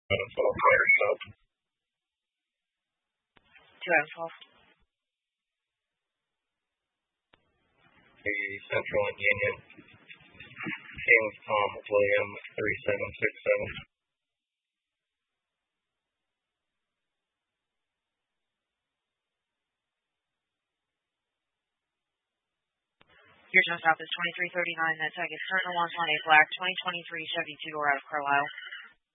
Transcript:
212. The Central and Union. James Tom William 3767. Your town stop is 2339. That tag is current along on a black 2023 Chevy 2-door out of Carlisle.